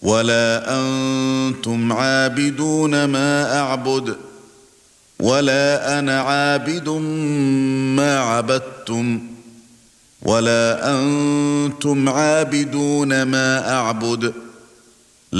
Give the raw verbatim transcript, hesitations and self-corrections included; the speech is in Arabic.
ولا أنتم عابدون ما أعبد ولا أنا عابد ما عبدتم ولا أنتم عابدون ما أعبد